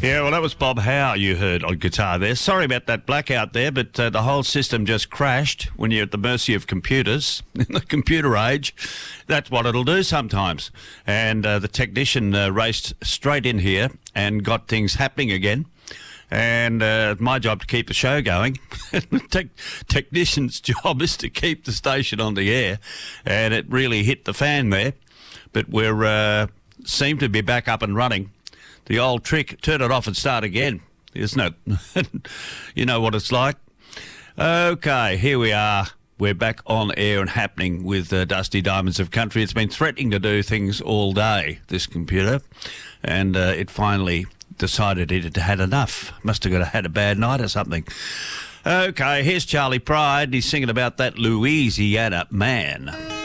Yeah, well, that was Bob Howe you heard on guitar there. Sorry about that blackout there, but the whole system just crashed when you're at the mercy of computers. In the computer age, that's what it'll do sometimes. And the technician raced straight in here and got things happening again. And my job to keep the show going. The technician's job is to keep the station on the air. And it really hit the fan there. But we're seem to be back up and running. The old trick, turn it off and start again. There's no, you know what it's like. Okay, here we are. We're back on air and happening with Dusty Diamonds of Country. It's been threatening to do things all day, this computer, and it finally decided it had had enough. Must have had a bad night or something. Okay, here's Charlie Pride. He's singing about that Louisiana man.